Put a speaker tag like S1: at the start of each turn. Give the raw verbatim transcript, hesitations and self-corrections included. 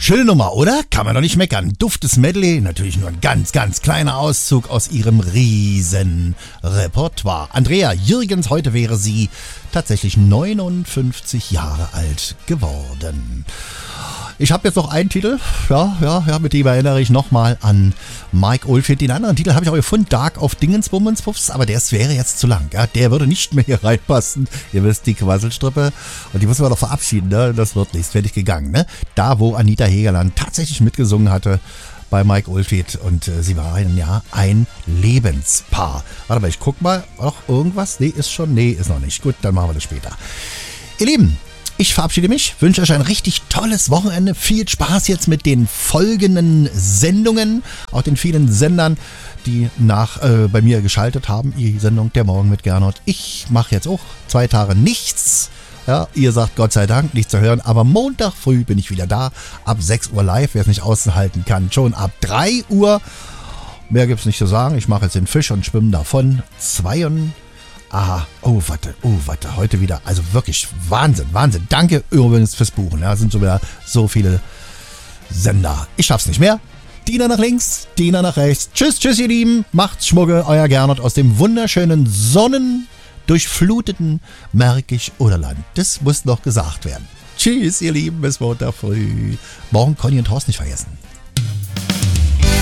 S1: Schöne Nummer, oder? Kann man doch nicht meckern. Duftes Medley, natürlich nur ein ganz, ganz kleiner Auszug aus ihrem riesen Repertoire. Andrea Jürgens, heute wäre sie tatsächlich neunundfünfzig Jahre alt geworden. Ich habe jetzt noch einen Titel, ja, ja, ja, mit dem erinnere ich nochmal an Mike Oldfield. Den anderen Titel habe ich auch gefunden, Dark of Dingensbummenspuffs, aber der wäre jetzt zu lang. Ja, der würde nicht mehr hier reinpassen. Ihr wisst, die Quasselstrippe. Und die müssen wir doch verabschieden, ne? Das wird nichts, fertig gegangen, ne? Da, wo Anita Hegerland tatsächlich mitgesungen hatte bei Mike Oldfield und äh, sie war ein, ja, ein Lebenspaar. Warte mal, ich guck mal, noch irgendwas? Nee, ist schon, nee, ist noch nicht. Gut, dann machen wir das später. Ihr Lieben, ich verabschiede mich, wünsche euch ein richtig tolles Wochenende. Viel Spaß jetzt mit den folgenden Sendungen, auch den vielen Sendern, die nach äh, bei mir geschaltet haben. Die Sendung Der Morgen mit Gernot. Ich mache jetzt auch zwei Tage nichts. Ja, ihr sagt Gott sei Dank, nichts zu hören. Aber Montag früh bin ich wieder da. Ab sechs Uhr live, wer es nicht aushalten kann. Schon ab drei Uhr. Mehr gibt es nicht zu sagen. Ich mache jetzt den Fisch und schwimme davon. Zwei und Aha, oh, warte, oh, warte, heute wieder, also wirklich Wahnsinn, Wahnsinn. Danke übrigens fürs Buchen, ja, sind so wieder so viele Sender. Ich schaff's nicht mehr. Dina nach links, Dina nach rechts. Tschüss, tschüss, ihr Lieben. Macht's Schmucke, euer Gernot aus dem wunderschönen, sonnendurchfluteten Märkisch-Oderland. Das muss noch gesagt werden. Tschüss, ihr Lieben, bis Montag früh. Morgen Conny und Horst nicht vergessen.